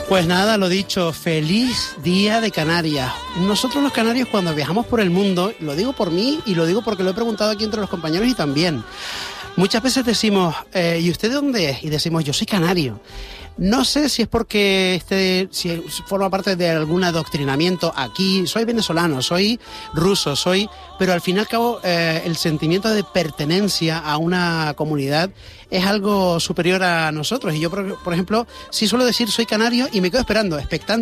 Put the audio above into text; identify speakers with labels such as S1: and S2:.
S1: Pues nada, lo dicho, feliz día de Canarias. Nosotros los canarios cuando viajamos por el mundo, lo digo por mí y lo digo porque lo he preguntado aquí entre los compañeros y también, muchas veces decimos, ¿y usted de dónde es? Y decimos, yo soy canario. No sé si es porque si forma parte de algún adoctrinamiento aquí, soy venezolano, soy ruso, pero al fin y al cabo el sentimiento de pertenencia a una comunidad es algo superior a nosotros. Y yo, por ejemplo, sí suelo decir soy canario y me quedo esperando, expectante.